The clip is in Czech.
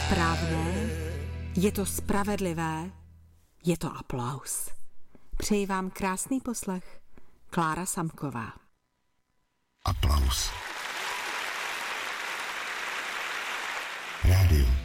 správné, je to spravedlivé, je to aplaus. Přeji vám krásný poslech. Klára Samková. Aplaus. Rádio